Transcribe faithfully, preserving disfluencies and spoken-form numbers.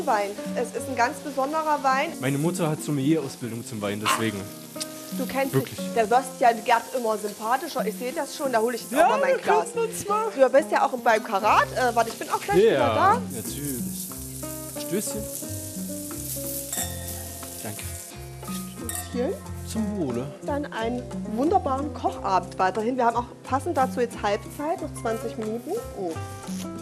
Wein. Es ist ein ganz besonderer Wein. Meine Mutter hat Sommelier-Ausbildung zum Wein, deswegen. Du kennst Wirklich? dich, der wirst ja Gerd immer sympathischer. Ich sehe das schon, da hole ich jetzt Ja, auch mal mein wir Glas. können uns mal. Du bist ja auch beim Karat. Äh, warte, ich bin auch gleich wieder Ja, da. natürlich. Stößchen. Danke. Hier. Zum Wohle. Dann einen wunderbaren Kochabend weiterhin. Wir haben auch passend dazu jetzt Halbzeit, noch zwanzig Minuten. Oh.